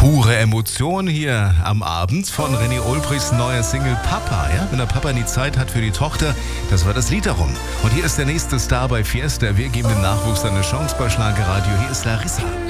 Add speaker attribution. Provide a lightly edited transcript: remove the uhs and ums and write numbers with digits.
Speaker 1: Pure Emotion hier am Abend von René Olbrichs neuer Single Papa. Ja? Wenn der Papa nie Zeit hat für die Tochter, das war das Lied darum. Und hier ist der nächste Star bei Fiesta. Wir geben dem Nachwuchs eine Chance bei Schlagerradio. Hier ist Larissa.